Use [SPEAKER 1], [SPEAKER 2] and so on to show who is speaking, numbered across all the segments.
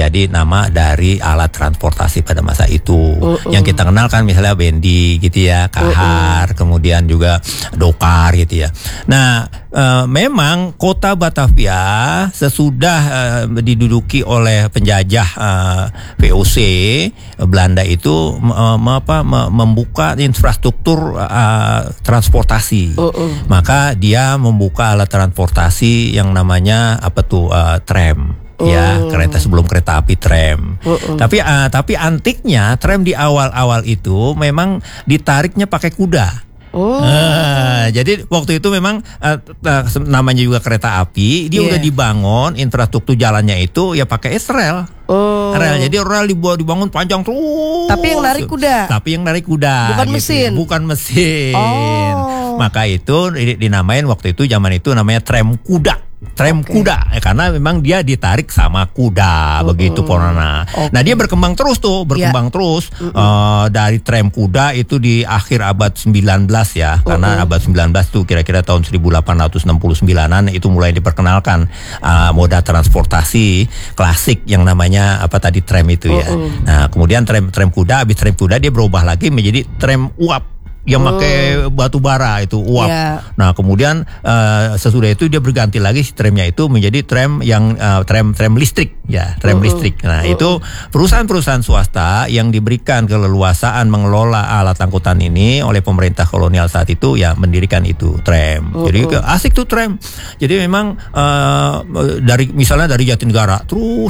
[SPEAKER 1] menjadi nama dari alat transportasi pada masa itu. Yang kita kenal kan misalnya bendi gitu ya, kahar, kemudian juga dokar gitu ya. Nah, memang kota Batavia sesudah diduduki oleh penjajah VOC Belanda itu membuka infrastruktur transportasi. Maka dia membuka alat transportasi yang namanya tram. Ya, kereta sebelum kereta api tram. Tapi antiknya tram di awal-awal itu memang ditariknya pakai kuda. Jadi waktu itu memang namanya juga kereta api, dia udah dibangun infrastruktur jalannya itu ya pakai rel. Rel, jadi rel dibangun panjang terus.
[SPEAKER 2] Tapi yang narik kuda. Bukan
[SPEAKER 1] gitu. Bukan mesin. Maka itu dinamain waktu itu, zaman itu namanya tram kuda. Tram kuda, karena memang dia ditarik sama kuda, begitu Ponana. Nah, dia berkembang terus dari tram kuda itu di akhir abad 19 ya, karena abad 19 itu kira-kira tahun 1869-an itu mulai diperkenalkan moda transportasi klasik yang namanya tram itu ya. Nah, kemudian tram kuda, habis tram kuda dia berubah lagi menjadi tram uap yang pakai batu bara itu uap. Nah, kemudian sesudah itu dia berganti lagi tramnya itu menjadi tram yang tram listrik ya, tram listrik. Nah, itu perusahaan-perusahaan swasta yang diberikan keleluasaan mengelola alat angkutan ini oleh pemerintah kolonial saat itu ya mendirikan itu tram. Jadi asik tuh tram. Jadi memang misalnya dari Jatinegara terus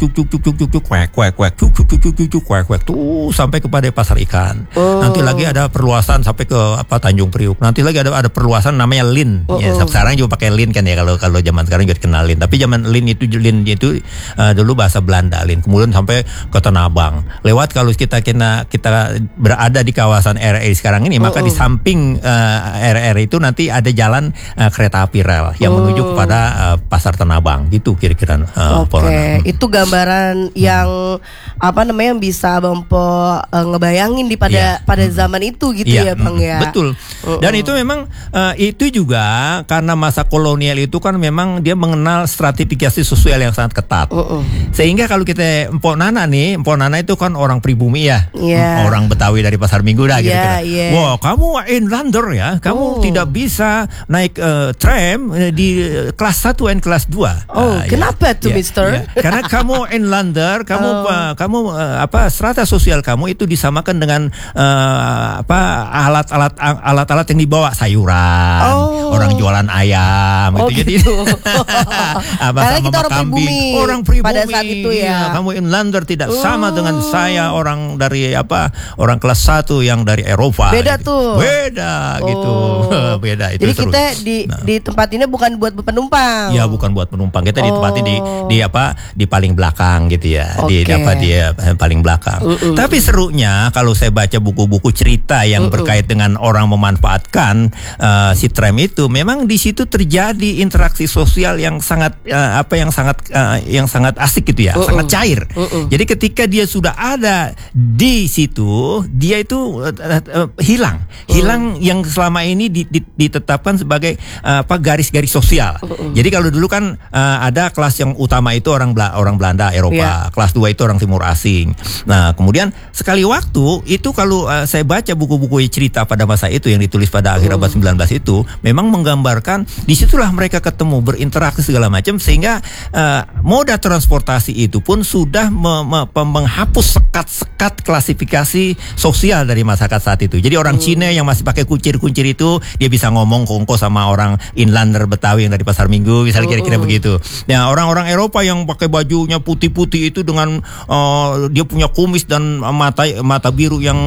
[SPEAKER 1] tuh sampai kepada pasar ikan. Nanti lagi ada perluasan sampai ke Tanjung Priuk. Nanti lagi ada perluasan namanya Lin. Ya, sekarang juga pakai Lin kan ya, kalau zaman sekarang juga dikenal Lin. Tapi zaman Lin itu dulu bahasa Belanda Lin. Kemudian sampai ke Tanah Abang. Lewat kalau kita berada di kawasan RRI sekarang ini, maka di samping RRI itu nanti ada jalan kereta api rel yang menuju kepada pasar Tanah Abang. Gitu kira-kira.
[SPEAKER 2] Itu gambaran yang yang bisa Bang Po ngebayangin pada zaman itu gitu ya Bang ya.
[SPEAKER 1] Betul. Dan itu memang itu juga karena masa kolonial itu kan memang dia mengenal stratifikasi sosial yang sangat ketat. Sehingga kalau kita Mpok Nana itu kan orang pribumi ya. Orang Betawi dari Pasar Minggu dah kira-kira. Wah, kamu inlander ya. Kamu tidak bisa naik tram di kelas 1 dan kelas 2.
[SPEAKER 2] Kenapa tuh Mister?
[SPEAKER 1] Karena kamu inlander, kamu strata sosial kamu itu disamakan dengan alat-alat yang dibawa sayuran, orang jualan ayam gitu. Jadi
[SPEAKER 2] karena kita orang pribumi pada saat itu ya.
[SPEAKER 1] Kamu inlander tidak sama dengan saya orang dari orang kelas 1 yang dari Eropa.
[SPEAKER 2] Beda
[SPEAKER 1] gitu.
[SPEAKER 2] tuh.
[SPEAKER 1] Beda gitu. Beda itu.
[SPEAKER 2] Jadi seru. Kita di tempat ini bukan buat penumpang.
[SPEAKER 1] Ya, bukan buat penumpang. Kita ditempatin di paling belakang gitu ya. Di paling belakang. Tapi serunya kalau saya baca buku-buku cerita yang berkait dengan orang memanfaatkan si tram itu, memang di situ terjadi interaksi sosial yang sangat sangat asik gitu ya, sangat cair. Jadi ketika dia sudah ada di situ, dia itu hilang yang selama ini ditetapkan sebagai garis-garis sosial. Jadi kalau dulu kan ada kelas yang utama itu orang Belanda Eropa, kelas 2 itu orang Timur asing. Nah, kemudian sekali waktu itu kalau saya baca buku-buku cerita pada masa itu yang ditulis pada akhir abad 19 itu memang menggambarkan disitulah mereka ketemu, berinteraksi segala macam, sehingga moda transportasi itu pun sudah menghapus sekat-sekat klasifikasi sosial dari masyarakat saat itu. Jadi orang Cina yang masih pakai kuncir-kuncir itu dia bisa ngomong kongko sama orang inlander Betawi yang dari Pasar Minggu, misalnya kira-kira begitu. Nah, orang-orang Eropa yang pakai bajunya putih-putih itu dengan dia punya kumis dan mata biru yang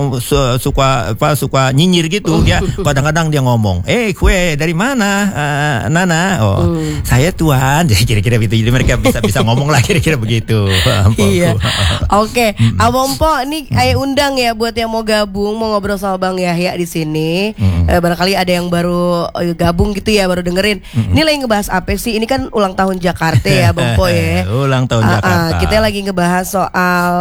[SPEAKER 1] suka nyinyir gitu, dia kadang-kadang dia ngomong, kue dari mana Nana? Saya Tuhan. Jadi kira-kira gitu. Jadi mereka bisa ngomong lah kira-kira begitu.
[SPEAKER 2] Iya. Oke, Abang Po, ini saya undang ya buat yang mau gabung, mau ngobrol sama Bang Yahya di sini. Barangkali ada yang baru gabung gitu ya, baru dengerin. Ini lagi ngebahas apa sih? Ini kan ulang tahun Jakarta ya, Bang Po ya.
[SPEAKER 1] Ulang tahun Jakarta.
[SPEAKER 2] Kita lagi ngebahas soal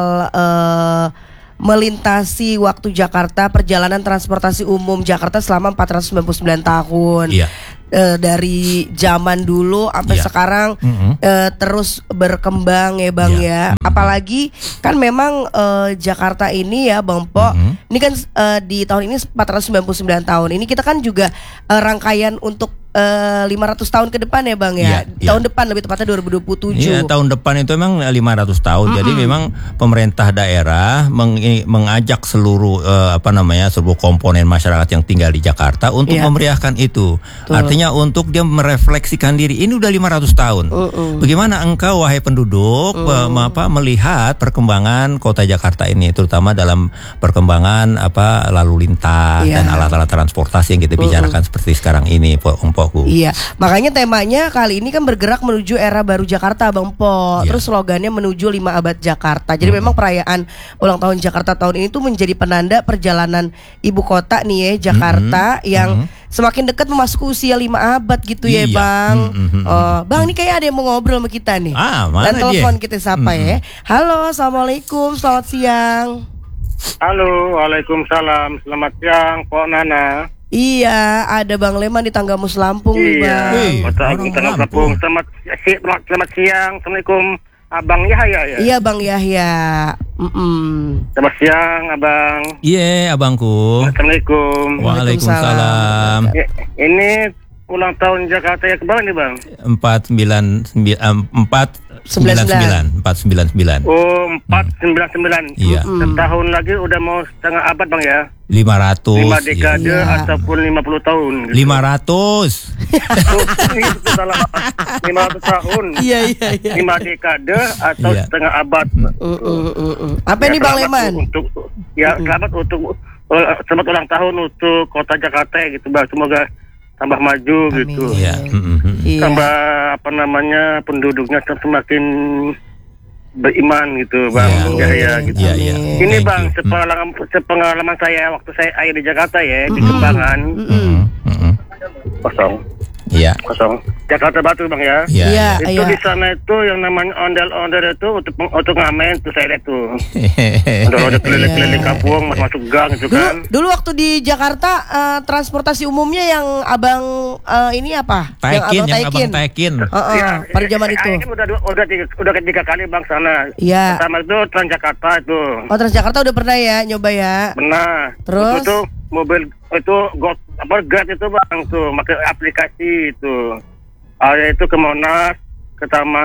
[SPEAKER 2] melintasi waktu Jakarta, perjalanan transportasi umum Jakarta selama 499 tahun. dari zaman dulu sampai sekarang terus berkembang ya Bang ya. Apalagi kan memang Jakarta ini ya Bang Po, ini kan di tahun ini 499 tahun. Ini kita kan juga rangkaian untuk 500 tahun ke depan ya Bang ya. Tahun depan lebih tepatnya 2027.
[SPEAKER 1] Iya, tahun depan itu memang 500 tahun. Jadi memang pemerintah daerah mengajak seluruh seluruh komponen masyarakat yang tinggal di Jakarta untuk memeriahkan itu. Artinya untuk dia merefleksikan diri. Ini udah 500 tahun. Bagaimana engkau wahai penduduk melihat perkembangan kota Jakarta ini, terutama dalam perkembangan lalu lintas dan alat-alat transportasi yang kita bicarakan seperti sekarang ini,
[SPEAKER 2] Iya, makanya temanya kali ini kan bergerak menuju era baru Jakarta Bang Po. Terus slogannya menuju 5 abad Jakarta. Jadi memang perayaan ulang tahun Jakarta tahun ini tuh menjadi penanda perjalanan ibu kota nih ya, Jakarta yang semakin dekat memasuki usia 5 abad gitu ya Bang. Bang, ini kayak ada yang mau ngobrol sama kita nih.
[SPEAKER 1] Mana
[SPEAKER 2] dan telepon kita sapa ya. Halo, assalamualaikum, selamat siang.
[SPEAKER 3] Halo, waalaikumsalam, selamat siang, Pok Nana.
[SPEAKER 2] Iya, ada Bang Leman di Tanggamus Lampung nih Bang.
[SPEAKER 3] Tanggamus Lampung. Selamat siang, assalamualaikum, Abang Yahya ya.
[SPEAKER 2] Iya Bang Yahya.
[SPEAKER 3] Selamat siang, Abang.
[SPEAKER 1] Iya, Abangku.
[SPEAKER 3] Assalamualaikum.
[SPEAKER 1] Waalaikumsalam.
[SPEAKER 3] Ini ulang tahun Jakarta ya keberapa nih Bang?
[SPEAKER 1] 499.
[SPEAKER 3] Oh, 499.
[SPEAKER 1] Iya.
[SPEAKER 3] Setahun lagi udah mau setengah abad Bang ya.
[SPEAKER 1] 500.
[SPEAKER 3] 5 dekade ataupun 50 tahun.
[SPEAKER 1] 500.
[SPEAKER 3] 500 tahun.
[SPEAKER 2] Iya.
[SPEAKER 3] 5 dekade atau setengah abad.
[SPEAKER 2] Apa ini Bang Leman?
[SPEAKER 3] Selamat ulang tahun untuk kota Jakarta gitu Bang. Semoga tambah maju. Amin. Gitu.
[SPEAKER 1] Iya.
[SPEAKER 3] Tambah penduduknya semakin beriman gitu Bang. Gitu.
[SPEAKER 1] Iya.
[SPEAKER 3] Ini Bang, sepengalaman saya waktu saya di Jakarta ya, di Kembangan. Kosong.
[SPEAKER 1] Iya.
[SPEAKER 3] Kosong. Jakarta Batu Bang ya.
[SPEAKER 1] Iya.
[SPEAKER 3] Itu di sana itu yang namanya ondel-ondel itu untuk ngamen tuh saya lihat tuh. Ondel-ondel keliling-keliling kampung, masuk gang gitu kan.
[SPEAKER 2] Dulu waktu di Jakarta transportasi umumnya yang Abang ini apa?
[SPEAKER 1] Yang Abang taikin.
[SPEAKER 2] Pada zaman itu.
[SPEAKER 3] Udah 3 kali Bang sana.
[SPEAKER 2] Iya.
[SPEAKER 3] Pertama itu Transjakarta itu.
[SPEAKER 2] Oh, Transjakarta udah pernah ya nyoba ya?
[SPEAKER 3] Pernah.
[SPEAKER 2] Terus?
[SPEAKER 3] Itu mobil itu Grab itu Bang tuh, pakai aplikasi itu. Itu ke Monas, ke Taman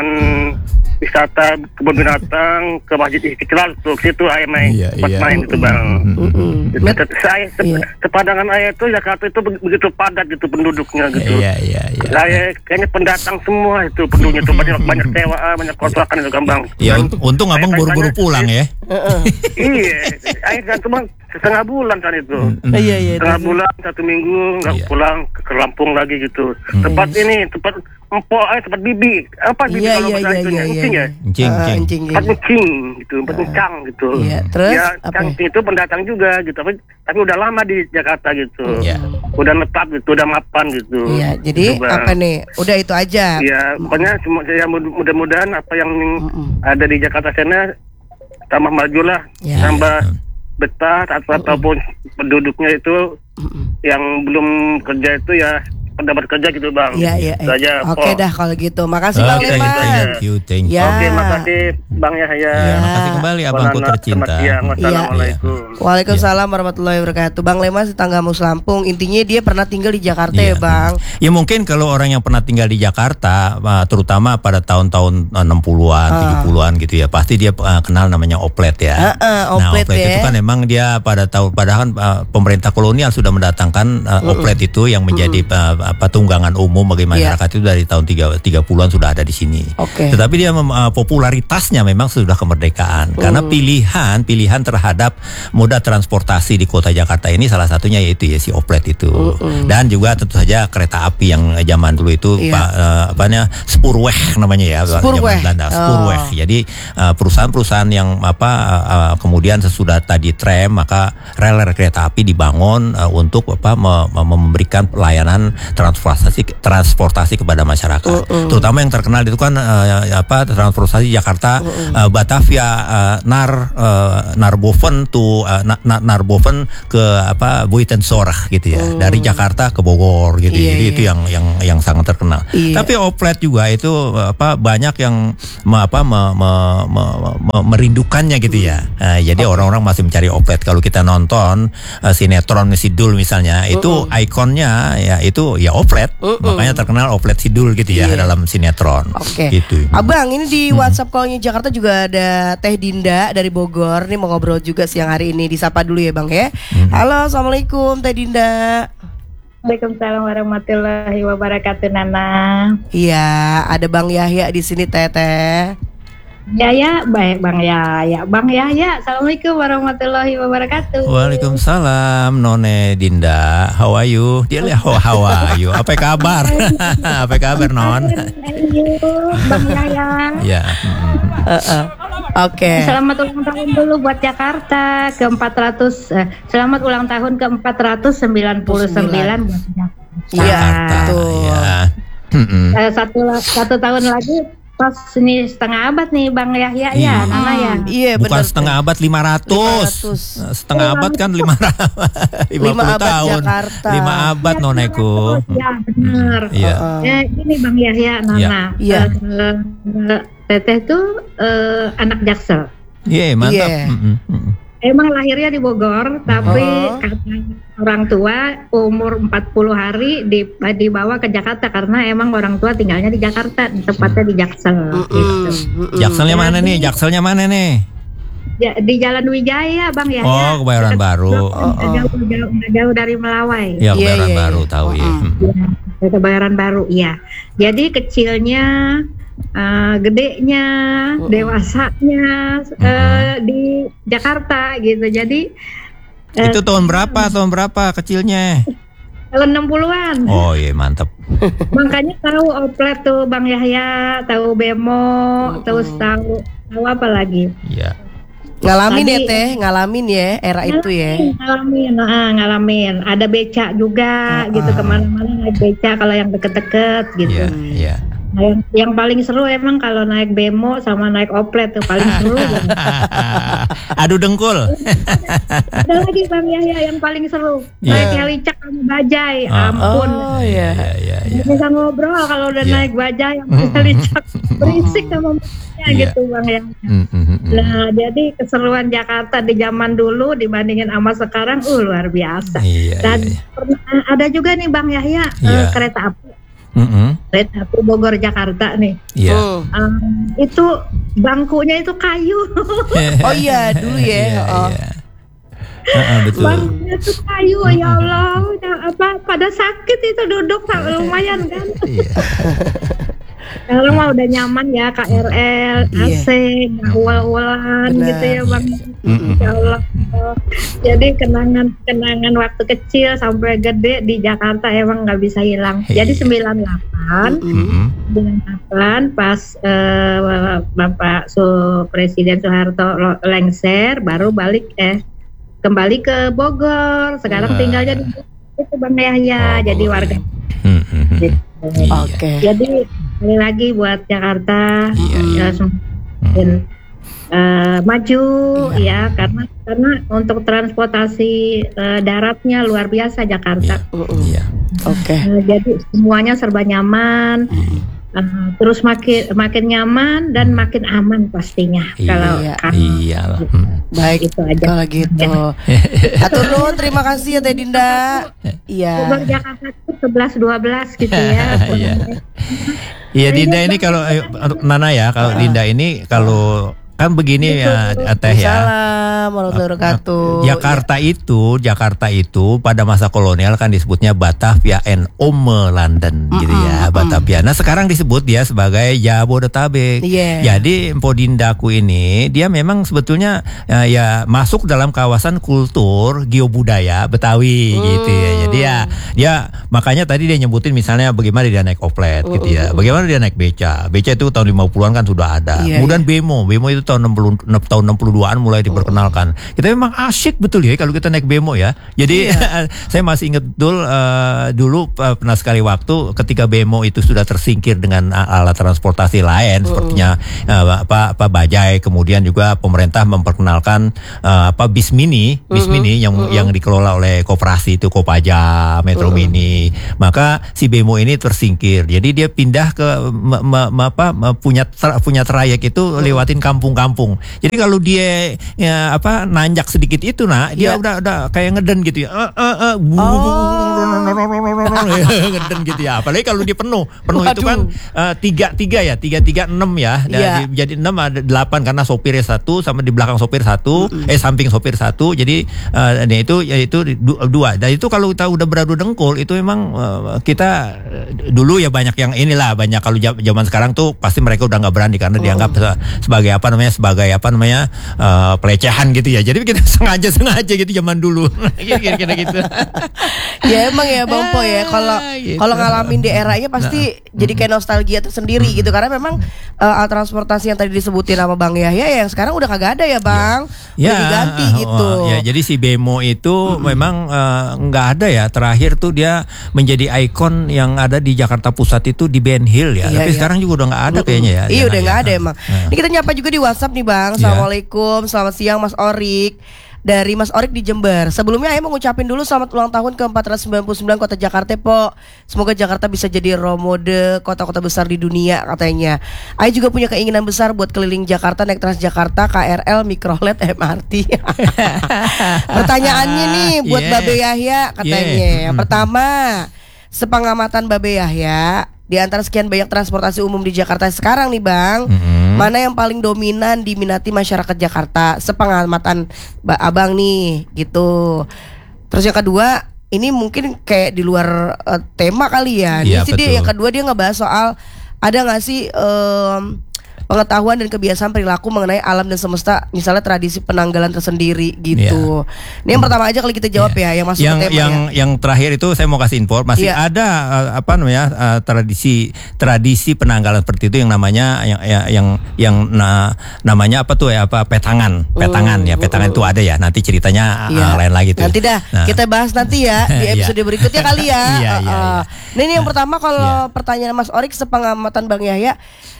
[SPEAKER 3] Wisata Kebun Binatang, ke Masjid Istiqlal tuh, situ saya main, main itu Bang. Saya sepadangan saya itu Jakarta itu begitu padat gitu penduduknya gitu.
[SPEAKER 1] Iya.
[SPEAKER 3] Saya kayaknya pendatang semua itu penduduknya itu banyak sewaan, banyak kontrakan itu kan Bang.
[SPEAKER 1] Iya, untung Abang buru-buru pulang ya.
[SPEAKER 3] Iya, saya kan cuma setengah bulan kan itu.
[SPEAKER 2] Iya.
[SPEAKER 3] Setengah bulan, 1 minggu nggak pulang ke Lampung lagi gitu. Tempat empok, tempat bibi. Apa bibi kalau bahasa itunya? Encing ya?
[SPEAKER 1] Encing.
[SPEAKER 3] Tempat encing gitu, tempat encang gitu.
[SPEAKER 2] Iya, terus
[SPEAKER 3] ya, encing itu pendatang juga gitu. Tapi udah lama di Jakarta gitu.
[SPEAKER 1] Iya.
[SPEAKER 3] Udah netap gitu, udah mapan gitu.
[SPEAKER 2] Iya, jadi
[SPEAKER 3] gitu,
[SPEAKER 2] apa nih? Udah itu aja.
[SPEAKER 3] Iya, pokoknya ya mudah-mudahan apa yang ada di Jakarta sana tambah maju lah, tambah betah ataupun penduduknya itu yang belum kerja itu ya pendapat kerja gitu Bang.
[SPEAKER 2] Iya. Oke dah kalau gitu. Makasih Bang Leman.
[SPEAKER 1] Thank you.
[SPEAKER 3] Oke, makasih Bang Yahya.
[SPEAKER 1] Makasih kembali Abangku tercinta.
[SPEAKER 3] Wassalamualaikum.
[SPEAKER 2] Waalaikumsalam warahmatullahi wabarakatuh. Bang Leman di Tanggamus Lampung. Intinya dia pernah tinggal di Jakarta ya Bang.
[SPEAKER 1] Ya mungkin kalau orang yang pernah tinggal di Jakarta, terutama pada tahun-tahun 60-an, 70-an gitu ya, pasti dia kenal namanya oplet ya.
[SPEAKER 2] Oplet
[SPEAKER 1] itu kan memang dia padahal pemerintah kolonial sudah mendatangkan oplet itu yang menjadi tunggangan umum bagi masyarakat itu dari tahun 30-an sudah ada di sini. Tetapi dia popularitasnya memang sudah kemerdekaan karena pilihan terhadap moda transportasi di kota Jakarta ini salah satunya yaitu ya si oplet itu. Dan juga tentu saja kereta api yang zaman dulu itu Spoorweg namanya ya.
[SPEAKER 2] Spoorweg.
[SPEAKER 1] Spoorweg. Jadi perusahaan-perusahaan yang kemudian sesudah tadi tram maka rel kereta api dibangun untuk memberikan pelayanan transportasi kepada masyarakat. Terutama yang terkenal itu kan transportasi Jakarta Batavia Narboven Narboven ke Buitenzorg gitu ya. Dari Jakarta ke Bogor gitu. Jadi itu yang sangat terkenal. Tapi oplet juga itu banyak yang merindukannya gitu ya. Jadi orang-orang masih mencari oplet. Kalau kita nonton sinetron Sidul misalnya, itu ikonnya ya itu ya oplet. Makanya terkenal oplet Sidul gitu ya dalam sinetron. Gitu.
[SPEAKER 2] Abang, ini di WhatsApp call-nya Jakarta juga ada Teh Dinda dari Bogor. Nih mau ngobrol juga siang hari ini. Disapa dulu ya Bang ya. Halo, Assalamualaikum Teh Dinda.
[SPEAKER 4] Waalaikumsalam warahmatullahi wabarakatuh, Nana.
[SPEAKER 2] Iya, ada Bang Yahya di sini, Teteh.
[SPEAKER 4] Ya, baik Bang Yahya. Bang Yahya, Assalamualaikum warahmatullahi wabarakatuh.
[SPEAKER 1] Waalaikumsalam, None Dinda. How are you? Dia lihat how are you? Apa kabar? Apa kabar, Non?
[SPEAKER 4] Bang Yahya.
[SPEAKER 1] Ya.
[SPEAKER 2] Oke.
[SPEAKER 4] Selamat ulang tahun dulu buat Jakarta ke 400. Selamat ulang tahun ke 499 buat
[SPEAKER 1] Jakarta.
[SPEAKER 4] Ya. Satu tahun lagi. Pas ini setengah abad nih Bang Yahya ya, Nana ya.
[SPEAKER 2] Iya,
[SPEAKER 1] bukan
[SPEAKER 2] benar.
[SPEAKER 1] Setengah abad 500. Setengah abad kan 50 tahun.
[SPEAKER 2] Jakarta.
[SPEAKER 1] 5 abad Noneku.
[SPEAKER 4] Ya, benar.
[SPEAKER 1] Iya.
[SPEAKER 4] Ya, ini Bang Yahya, Nana.
[SPEAKER 2] Iya.
[SPEAKER 4] Teteh tuh anak Jaksel.
[SPEAKER 1] Iya, mantap.
[SPEAKER 4] Emang lahirnya di Bogor, tapi karena orang tua umur 40 hari dibawa ke Jakarta karena emang orang tua tinggalnya di Jakarta, tepatnya di Jaksel. Gitu.
[SPEAKER 1] Jakselnya mana nih? Jakselnya mana nih?
[SPEAKER 4] Ya, di Jalan Wijaya, Bang ya.
[SPEAKER 1] Oh, Kebayoran Baru.
[SPEAKER 4] Nggak jauh dari Melawai.
[SPEAKER 1] Ya, Kebayoran Baru tahu ya.
[SPEAKER 4] Kebayoran Baru, iya. Jadi kecilnya, gedenya, dewasanya di Jakarta gitu. Jadi
[SPEAKER 1] itu tahun berapa kecilnya?
[SPEAKER 4] Tahun 60-an.
[SPEAKER 1] Oh iya, mantap.
[SPEAKER 4] Makanya tahu oplet tuh Bang Yahya, tahu bemo, terus tahu apa lagi?
[SPEAKER 1] Iya.
[SPEAKER 2] Ngalamin ya Teh, ngalamin ya era itu ya.
[SPEAKER 4] Ngalamin. Ada becak juga gitu, kemana-mana naik becak kalau yang deket-deket gitu.
[SPEAKER 1] Iya.
[SPEAKER 4] Nah, yang paling seru emang kalau naik bemo sama naik oplet tuh paling seru.
[SPEAKER 1] Adu dengkul.
[SPEAKER 4] Ada lagi Bang Yahya yang paling seru. Naik helicak sama bajai. Ampun.
[SPEAKER 2] Oh iya.
[SPEAKER 4] Bisa ngobrol kalau udah naik bajai sama helicak. Berisik sama musiknya gitu Bang Yahya. Nah, jadi keseruan Jakarta di zaman dulu dibandingin sama sekarang luar biasa. Dan pernah ada juga nih Bang Yahya kereta api. Kereta api Bogor Jakarta nih. Itu bangkunya itu kayu.
[SPEAKER 2] Oh iya, dulu ya.
[SPEAKER 1] Betul.
[SPEAKER 4] Bangkunya itu kayu, ya Allah. Pada sakit itu duduk lumayan kan. Sekarang mah udah nyaman ya, KRL, AC, ual-ualan gitu ya Bang. Ya Allah. Jadi kenangan waktu kecil sampai gede di Jakarta emang nggak bisa hilang. Jadi 98 pas Bapak Presiden Soeharto lengser, baru kembali ke Bogor. Sekarang tinggalnya di itu Bang Yahya, jadi warga.
[SPEAKER 2] Oke.
[SPEAKER 4] Jadi sekali lagi buat Jakarta semakin maju ya, karena untuk transportasi daratnya luar biasa Jakarta.
[SPEAKER 2] Oke.
[SPEAKER 4] Jadi semuanya serba nyaman. Terus makin nyaman dan makin aman pastinya.
[SPEAKER 1] Iyalah.
[SPEAKER 2] Baik itu aja. Kalau gitu. Atur nuhun, terima kasih ya Teh Dinda. Iya.
[SPEAKER 4] Bogor Jakarta itu 11-12 gitu ya.
[SPEAKER 1] Iya, Dinda ini kalau Nana ya, kalau Dinda ini kalau kan begini ya Teh ya.
[SPEAKER 2] Assalamualaikum warahmatullahi wabarakatuh.
[SPEAKER 1] Jakarta itu pada masa kolonial kan disebutnya Batavia and London gitu ya, Batavia. Nah, sekarang disebut dia sebagai Jabodetabek. Jadi Mpo Dindaku ini dia memang sebetulnya ya masuk dalam kawasan kultur geobudaya Betawi gitu ya. Jadi dia makanya tadi dia nyebutin misalnya bagaimana dia naik oplet gitu ya. Bagaimana dia naik beca. Beca itu tahun 50-an kan sudah ada. Kemudian bemo itu itu tahun 62-an mulai diperkenalkan. Kita memang asyik betul ya kalau kita naik bemo ya. Jadi saya masih ingat betul dulu pernah sekali waktu ketika bemo itu sudah tersingkir dengan alat transportasi lain sepertinya bajai, kemudian juga pemerintah memperkenalkan bis mini yang dikelola oleh koperasi itu Kopaja, Metro Mini. Maka si bemo ini tersingkir. Jadi dia pindah ke punya trayek itu lewatin kampung-kampung. Jadi kalau dia nanjak sedikit itu dia udah kayak ngeden gitu ya. Ngeden gitu ya. Apalagi kalau dia penuh itu kan 3-3-6 ya. Jadi 6 ada 8 karena sopirnya 1 sama di belakang sopir 1, samping sopir 1. Jadi itu 2. Dan itu kalau kita udah beradu dengkul itu memang kita dulu ya banyak yang banyak kalau zaman sekarang tuh pasti mereka udah nggak berani karena dianggap sebagai pelecehan gitu ya. Jadi kita sengaja gitu zaman dulu. Kira-kira gitu.
[SPEAKER 2] Ya emang ya Bang Po ya kalau ngalamin di eranya pasti jadi kayak nostalgia tersendiri gitu karena memang alat transportasi yang tadi disebutin sama Bang Yahya yang sekarang udah kagak ada ya Bang. Udah diganti gitu.
[SPEAKER 1] Ya jadi si bemo itu memang nggak ada ya. Terakhir tuh dia menjadi ikon yang ada di Jakarta Pusat itu di Ben Hill ya. Tapi sekarang juga udah nggak ada kayaknya ya.
[SPEAKER 2] Iya udah nggak ada emang. Ini kita nyapa juga di WhatsApp nih Bang. Assalamualaikum, selamat siang Mas Orik. Dari Mas Orik di Jember. Sebelumnya Ayah mau ngucapin dulu selamat ulang tahun ke 499 Kota Jakarta Po. Semoga Jakarta bisa jadi role model kota-kota besar di dunia katanya. Ayah juga punya keinginan besar buat keliling Jakarta naik Transjakarta, KRL, Mikrolet, MRT. Pertanyaannya nih buat Babe Yahya katanya. Yang pertama, sepengamatan Babe Yahya, di antara sekian banyak transportasi umum di Jakarta sekarang nih Bang, mana yang paling dominan diminati masyarakat Jakarta? Sepengamatan Abang nih gitu. Terus yang kedua, ini mungkin kayak di luar tema kali ya. Ini sih dia yang kedua dia ngebahas soal ada nggak sih pengetahuan dan kebiasaan perilaku mengenai alam dan semesta, misalnya tradisi penanggalan tersendiri gitu. Ini yang pertama aja kali kita jawab yang masuk ke tema
[SPEAKER 1] yang terakhir itu saya mau kasih info masih ada tradisi penanggalan seperti itu yang namanya namanya petangan itu ada ya, nanti ceritanya lain lagi tuh.
[SPEAKER 2] Nanti kita bahas nanti ya di episode berikutnya kali ya. Nah ini yang pertama kalau pertanyaan Mas Orik sepengamatan Bang Yahya,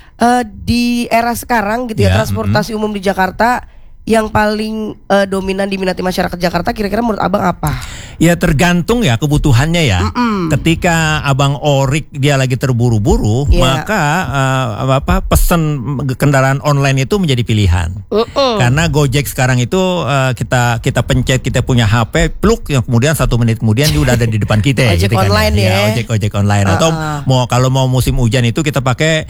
[SPEAKER 2] di era sekarang gitu ya, transportasi umum di Jakarta yang paling dominan diminati masyarakat Jakarta kira-kira menurut Abang apa?
[SPEAKER 1] Ya tergantung ya kebutuhannya ya. Ketika Abang Orik dia lagi terburu-buru, maka pesen kendaraan online itu menjadi pilihan. Karena Gojek sekarang itu kita pencet, kita punya HP, pluk, yang kemudian 1 menit kemudian dia udah ada di depan kita.
[SPEAKER 2] Ojek online ya.
[SPEAKER 1] Ojek online. Atau kalau mau musim hujan itu kita pakai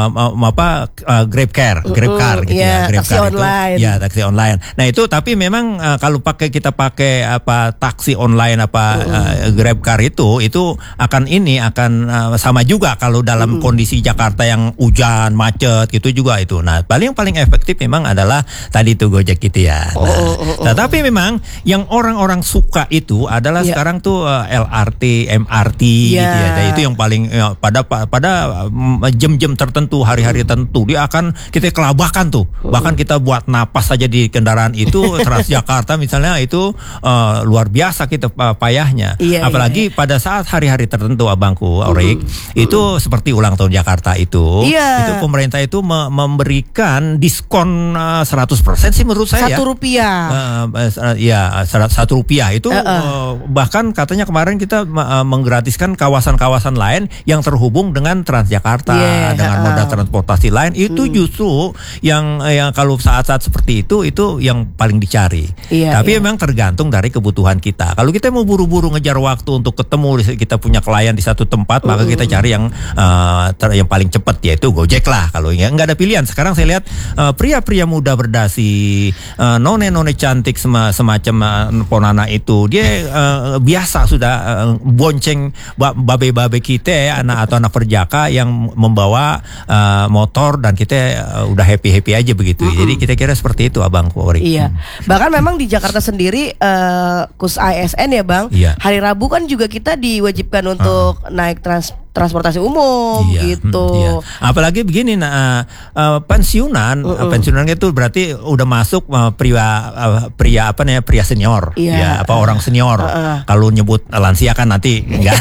[SPEAKER 1] Grab car gitu ya. Grab
[SPEAKER 2] taksi
[SPEAKER 1] car
[SPEAKER 2] online.
[SPEAKER 1] Itu, taksi online. Nah itu tapi memang kalau kita pakai taksi online Grab car itu akan sama juga kalau dalam kondisi Jakarta yang hujan macet gitu juga itu. Nah paling efektif memang adalah tadi itu Gojek gitu ya. Nah, tapi memang yang orang-orang suka itu adalah sekarang tuh LRT, MRT gitu ya. Dan itu yang paling pada jam-jam tertentu, hari-hari tertentu dia akan kita kelabakan tuh. Bahkan kita buat napas saja di kendaraan itu Transjakarta misalnya itu luar biasa kita payahnya. Apalagi pada saat hari-hari tertentu Abangku Orik itu seperti ulang tahun Jakarta itu pemerintah itu memberikan diskon 100% sih menurut saya.
[SPEAKER 2] Rp1.
[SPEAKER 1] Rp1 itu bahkan katanya kemarin kita menggratiskan kawasan-kawasan lain yang terhubung dengan Transjakarta dengan moda transportasi lain itu justru yang kalau saat-saat seperti itu yang paling dicari. Tapi memang tergantung dari kebutuhan kita. Kalau kita mau buru-buru ngejar waktu untuk ketemu, kita punya klien di satu tempat, maka kita cari yang paling cepat, yaitu Gojek lah. Kalau nggak ada pilihan. Sekarang saya lihat pria-pria muda berdasi, none-none cantik semacam Ponana itu, dia biasa sudah bonceng babe-babe kita, anak atau anak perjaka yang membawa motor, dan kita udah happy-happy aja begitu. Jadi kita kira seperti itu Abangku Orik.
[SPEAKER 2] Bahkan memang di Jakarta sendiri KUS ASN ya Bang, hari Rabu kan juga kita diwajibkan untuk naik transportasi umum gitu.
[SPEAKER 1] Iya. Apalagi begini, pensiunan itu berarti udah masuk pria senior, ya apa orang senior. Kalau nyebut lansia kan nanti enggak.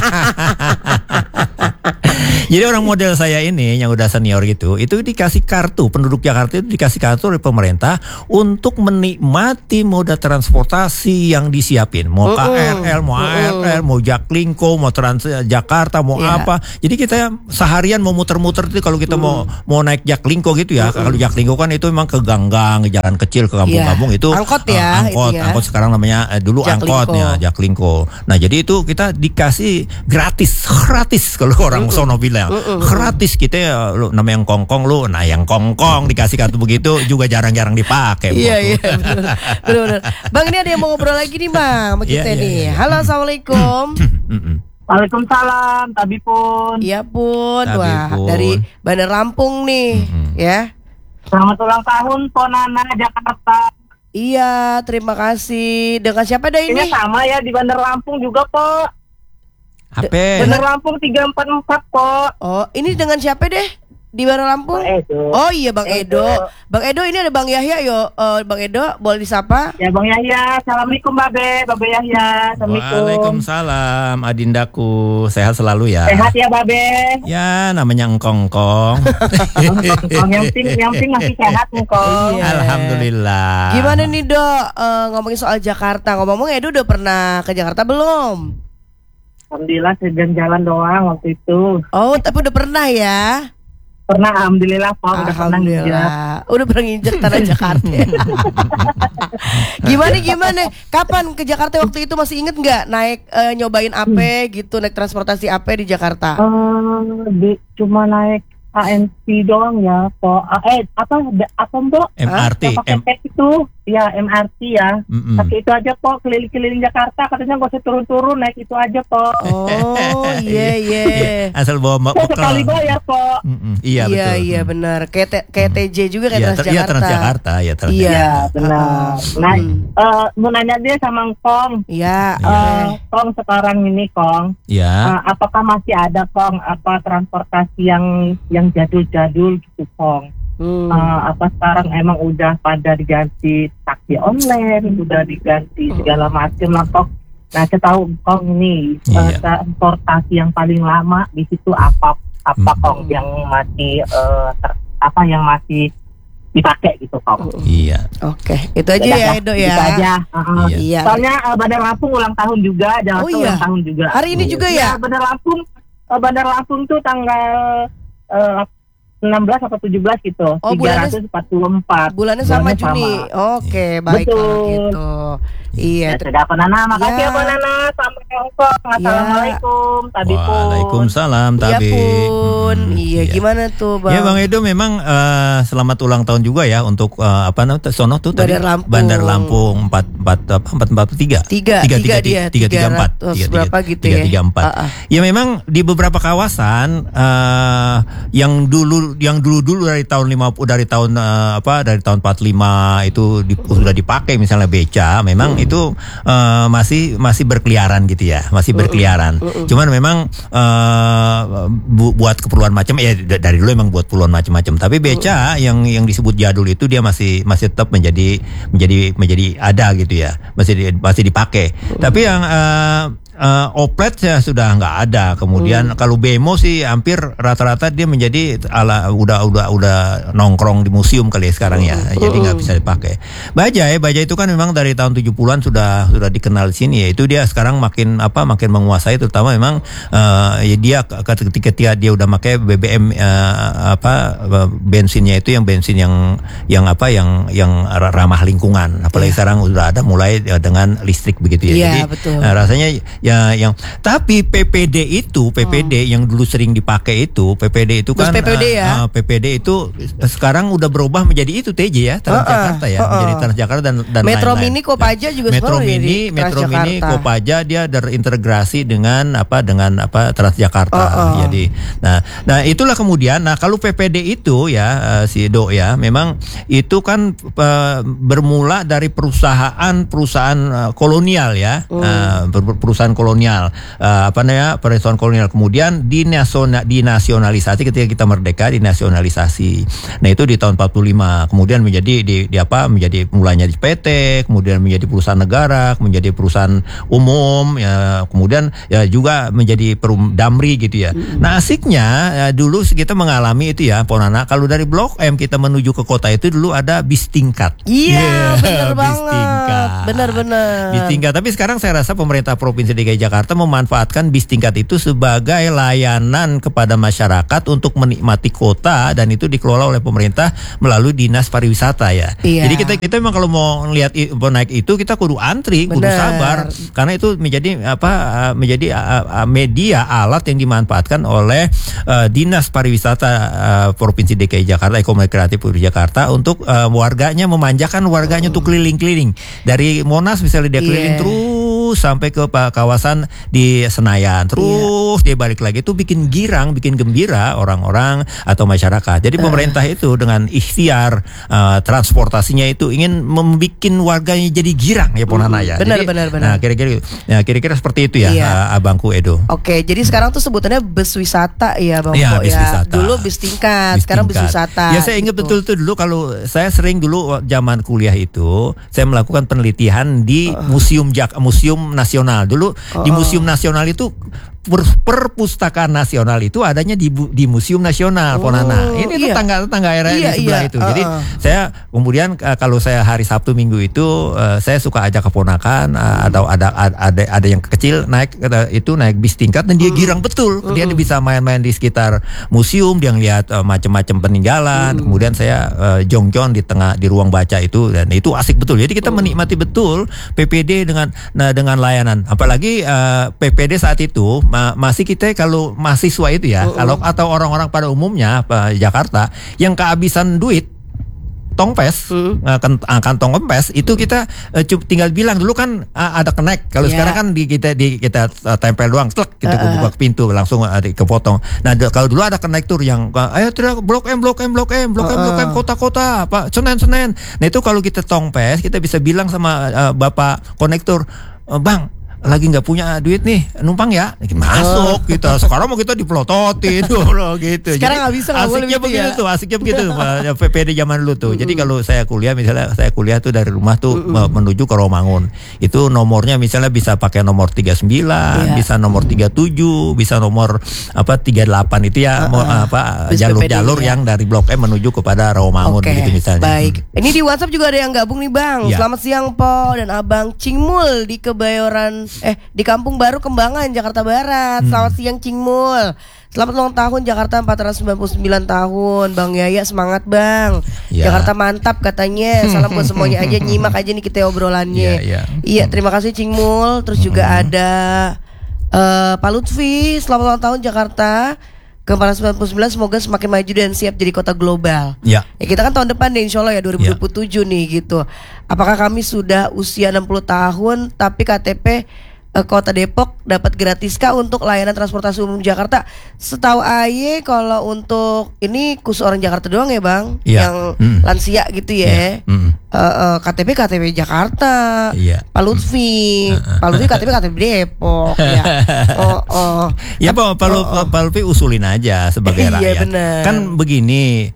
[SPEAKER 1] Jadi orang model saya ini yang udah senior gitu, itu dikasih kartu, penduduk Jakarta itu dikasih kartu oleh pemerintah untuk menikmati moda transportasi yang disiapin. Mau KRL, mau ARL, mau Jaklingko, mau Transjakarta, mau apa. Jadi kita seharian mau muter-muter itu kalau kita mau naik Jaklingko gitu ya. Kalau Jaklingko kan itu memang ke gang-gang, ke jalan kecil, ke kampung-kampung itu
[SPEAKER 2] angkot ya.
[SPEAKER 1] Angkot sekarang namanya dulu angkotnya Jaklingko. Nah, jadi itu kita dikasih gratis kalau orang sono bilang. Gratis kita ya, lu namanya yang kongkong lu, nah yang kongkong dikasih kartu begitu juga jarang-jarang dipakai.
[SPEAKER 2] Iya benar. Bang, ini ada yang mau ngobrol lagi nih Bang sama kita nih. Halo, assalamualaikum.
[SPEAKER 5] Waalaikumsalam, Tabi Pun.
[SPEAKER 2] Iya Pun, dari Bandar Lampung nih, ya.
[SPEAKER 5] Selamat ulang tahun Ponana Jakarta.
[SPEAKER 2] Iya, terima kasih. Dengan siapa dah ini?
[SPEAKER 5] Ini sama ya di Bandar Lampung juga, Po.
[SPEAKER 1] HP.
[SPEAKER 5] Bandar Lampung 344, Po.
[SPEAKER 2] Oh, ini dengan siapa deh? Di Bandar Lampung?
[SPEAKER 5] Bang Edo.
[SPEAKER 2] Oh iya, Bang Edo. Bang Edo, ini ada Bang Yahya yo. Bang Edo, boleh disapa?
[SPEAKER 5] Ya, Bang Yahya. Assalamualaikum, Babe Yahya. Assalamualaikum.
[SPEAKER 1] Waalaikumsalam, Adindaku. Sehat selalu ya.
[SPEAKER 5] Sehat ya, Babe.
[SPEAKER 1] Ya, namanya engkongkong.
[SPEAKER 5] yang penting masih sehat, Engkong.
[SPEAKER 2] Iya.
[SPEAKER 1] Alhamdulillah.
[SPEAKER 2] Gimana nih, Dok? Ngomongin soal Jakarta. Ngomong-ngomong, Edo udah pernah ke Jakarta belum?
[SPEAKER 5] Alhamdulillah jalan doang waktu itu.
[SPEAKER 2] Oh, tapi udah pernah ya?
[SPEAKER 5] Pernah, alhamdulillah, Pak. Udah pernah nginjak.
[SPEAKER 2] Udah pernah nginjak tanah Jakarta. Gimana? Kapan ke Jakarta waktu itu, masih inget nggak naik nyobain apa gitu, naik transportasi apa di Jakarta?
[SPEAKER 5] Cuma naik ANC doang ya, Po. Apa Mbok?
[SPEAKER 1] MRT.
[SPEAKER 5] Itu ya MRT ya. Tapi itu aja, Po, keliling-keliling Jakarta, katanya gak usah turun-turun, naik itu aja, Po.
[SPEAKER 2] Oh iya.
[SPEAKER 1] Asal bawa
[SPEAKER 5] Mbak sekali bayar, Po.
[SPEAKER 1] Iya betul.
[SPEAKER 2] Iya benar. Kayak TJ juga kayak
[SPEAKER 1] Transjakarta.
[SPEAKER 2] Iya
[SPEAKER 5] benar. Nah, mau nanya dia sama Kong.
[SPEAKER 2] Iya.
[SPEAKER 5] Kong sekarang ini, Kong.
[SPEAKER 1] Iya.
[SPEAKER 5] Apakah masih ada, Kong, apa transportasi yang jadul-jadul gitu, Kong? Apa sekarang emang udah pada diganti taksi online, udah diganti segala macam lah, Kong. Nah, saya tahu Kong ini transportasi yang paling lama di situ apa Kong yang masih yang masih dipakai gitu, Kong.
[SPEAKER 1] Iya.
[SPEAKER 2] Oke, itu aja ya, Edo ya.
[SPEAKER 5] Itu aja.
[SPEAKER 2] Iya.
[SPEAKER 5] Soalnya Bandar Lampung ulang tahun juga, Jakarta ulang tahun juga.
[SPEAKER 2] Hari ini juga ya?
[SPEAKER 5] Bandar Lampung tuh tanggal 16 atau 17 gitu.
[SPEAKER 2] Oh,
[SPEAKER 5] 344.
[SPEAKER 2] Bulannya sama Juni. Oke, baik kalau gitu. Iya.
[SPEAKER 5] Sudah Ponana, makasih ya Ponana. Sampai Hongkong. Assalamualaikum. Tabi Pun.
[SPEAKER 1] Waalaikumsalam, Tabi.
[SPEAKER 2] Iya Pun. Iya, gimana tuh, Bang?
[SPEAKER 1] Ya, Bang Edo memang selamat ulang tahun juga ya untuk sono tuh tadi Bandar Lampung 443. 334.
[SPEAKER 2] Berapa gitu ya?
[SPEAKER 1] 334. Ya memang di beberapa kawasan yang dulu dari tahun 50 dari tahun 45 itu sudah dipakai, misalnya beca, memang itu masih berkeliaran gitu ya, masih berkeliaran. Cuman memang buat keperluan macam ya, dari dulu memang buat keperluan macam-macam. Tapi beca yang disebut jadul itu dia masih tetap menjadi ada gitu ya, masih dipakai. Tapi yang oplet ya sudah nggak ada. Kemudian kalau bemo sih hampir rata-rata dia menjadi udah nongkrong di museum kali ya sekarang ya. Jadi nggak bisa dipakai. Baja itu kan memang dari tahun 70-an sudah dikenal di sini ya. Itu dia sekarang makin menguasai, terutama memang ya dia ketika dia udah pakai BBM bensinnya itu yang bensin yang ramah lingkungan. Apalagi sekarang sudah ada mulai dengan listrik begitu ya.
[SPEAKER 2] Iya,
[SPEAKER 1] jadi
[SPEAKER 2] betul.
[SPEAKER 1] Rasanya tapi PPD yang dulu sering dipakai itu PPD itu kan PPD itu sekarang udah berubah menjadi itu TJ ya, Transjakarta ya, menjadi Transjakarta dan
[SPEAKER 2] Metro
[SPEAKER 1] lain-lain.
[SPEAKER 2] Mini Kopaja juga
[SPEAKER 1] Metro Mini Kopaja dia terintegrasi dengan Transjakarta. Jadi nah itulah kemudian kalau PPD itu ya si Do ya, memang itu kan bermula dari perusahaan kolonial ya. Perusahaan perhiasan kolonial, perhiasan kolonial, kemudian dinasionalisasi ketika kita merdeka, dinasionalisasi. Nah itu di tahun 45, kemudian menjadi menjadi mulanya di PT, kemudian menjadi perusahaan negara, menjadi perusahaan umum, ya, kemudian ya juga menjadi Damri gitu ya. Nah asiknya dulu kita mengalami itu ya, Ponana, kalau dari Blok M kita menuju ke kota itu dulu ada bis tingkat.
[SPEAKER 2] Iya, benar
[SPEAKER 1] bis tingkat.
[SPEAKER 2] Benar-benar.
[SPEAKER 1] Bis tingkat. Tapi sekarang saya rasa pemerintah Provinsi DKI Jakarta memanfaatkan bis tingkat itu sebagai layanan kepada masyarakat untuk menikmati kota, dan itu dikelola oleh pemerintah melalui Dinas Pariwisata ya.
[SPEAKER 2] Iya.
[SPEAKER 1] Jadi kita memang kalau mau lihat naik itu kita kudu antri, kudu sabar, karena itu menjadi media alat yang dimanfaatkan oleh Dinas Pariwisata Provinsi DKI Jakarta, Ekonomi Kreatif Provinsi Jakarta, untuk warganya, memanjakan warganya untuk keliling-keliling dari Monas misalnya, dia keliling terus sampai ke kawasan di Senayan, terus dia balik lagi. Itu bikin girang, bikin gembira orang-orang atau masyarakat. Jadi pemerintah itu dengan ikhtiar transportasinya itu ingin membuat warganya jadi girang ya, Ponana ya.
[SPEAKER 2] Benar.
[SPEAKER 1] Nah kira-kira seperti itu ya, abangku Edo.
[SPEAKER 2] Oke, jadi sekarang tuh sebutannya bus wisata ya Bang Po
[SPEAKER 1] bis wisata.
[SPEAKER 2] Dulu bis tingkat, sekarang bus wisata.
[SPEAKER 1] Ya saya ingat betul tuh dulu, kalau saya sering dulu zaman kuliah itu saya melakukan penelitian di Museum Nasional. Dulu di Museum Nasional itu perpustakaan nasional itu adanya di Museum Nasional, Ponana. Ini tuh tetangga area di sebelah itu. Jadi saya kemudian kalau saya hari Sabtu Minggu itu saya suka ajak keponakan atau ada yang kecil naik bis tingkat, dan dia girang betul. Dia bisa main-main di sekitar museum, dia ngeliat macam-macam peninggalan. Kemudian saya jongjon di ruang baca itu, dan itu asik betul. Jadi kita menikmati betul PPD dengan layanan. Apalagi PPD saat itu masih kita kalau mahasiswa itu ya, kalau atau orang-orang pada umumnya Jakarta yang kehabisan duit tongpes, kantong kempes itu kita tinggal bilang. Dulu kan ada connect, kalau sekarang kan kita tempel doang, kita buka pintu langsung kepotong. Nah kalau dulu ada konektor yang ayo teriak Blok M kota-kota Pak Senen. Nah itu kalau kita tongpes kita bisa bilang sama bapak konektor, Bang lagi nggak punya duit nih, numpang ya, masuk gitu. Sekarang mau kita dipelototin gitu.
[SPEAKER 2] Sekarang nggak bisa,
[SPEAKER 1] asiknya begitu asiknya begitu PPD zaman dulu tuh. Jadi kalau saya kuliah, misalnya saya kuliah tuh dari rumah tuh menuju ke Rawamangun, itu nomornya misalnya bisa pakai nomor 39, bisa nomor 37, bisa nomor 38 itu ya, jalur-jalur yang dari Blok M menuju kepada Rawamangun gitu misalnya.
[SPEAKER 2] Baik. Ini di WhatsApp juga ada yang gabung nih Bang. Selamat siang Po dan Abang Cingmul di Kebayoran di Kampung Baru Kembangan Jakarta Barat. Selamat siang Cingmul. Selamat ulang tahun Jakarta 499 tahun. Bang Yaya semangat Bang. Jakarta mantap katanya. Salam buat semuanya aja, nyimak aja nih kita obrolannya. Iya, terima kasih Cingmul. Terus juga ada Pak Lutfi, selamat ulang tahun Jakarta ke 499, semoga semakin maju dan siap jadi kota global. Ya kita kan tahun depan deh insya Allah ya 2027 nih gitu. Apakah kami sudah usia 60 tahun tapi KTP Kota Depok dapat gratiskah untuk layanan transportasi umum Jakarta? Setahu Aye kalau untuk ini khusus orang Jakarta doang ya Bang, yang lansia gitu ya. KTP Jakarta. Pak Lutfi KTP Depok ya.
[SPEAKER 1] Ya Pak Lutfi usulin aja sebagai rakyat. Kan begini,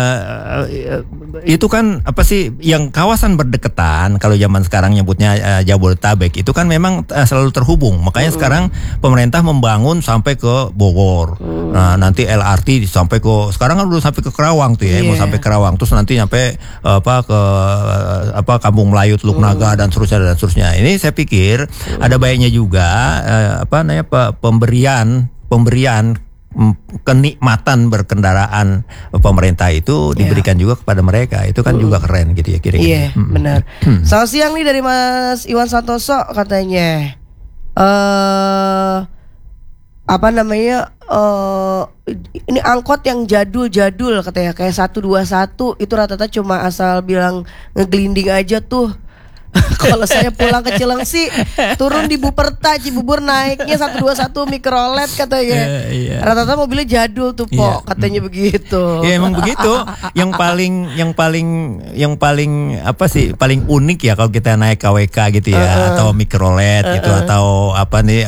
[SPEAKER 1] itu kan apa sih yang kawasan berdekatan, kalau zaman sekarang nyebutnya Jabodetabek itu kan memang selalu terhubung. Makanya sekarang pemerintah membangun sampai ke Bogor. Nah, nanti LRT sampai sekarang kan udah sampai ke Kerawang tuh ya, mau sampai Kerawang, terus nanti nyampe ke Kampung Melayu, Teluk Naga dan seterusnya. Ini saya pikir ada baiknya juga pemberian kenikmatan berkendaraan pemerintah itu diberikan juga kepada mereka. Itu kan juga keren gitu ya kira-kira.
[SPEAKER 2] Benar. Selamat siang nih dari Mas Iwan Santoso katanya. Ini angkot yang jadul katanya, kayak 121 itu rata-rata cuma asal bilang ngeglinding aja tuh. Kalau saya pulang ke Cilengsi, turun di Buperta, Cibubur naiknya 121 Mikrolet katanya. Rata-rata mobilnya jadul tuh, Pok, katanya begitu.
[SPEAKER 1] Ya emang begitu. Yang paling apa sih? Paling unik ya kalau kita naik KWK gitu ya, atau Mikrolet gitu, atau apa nih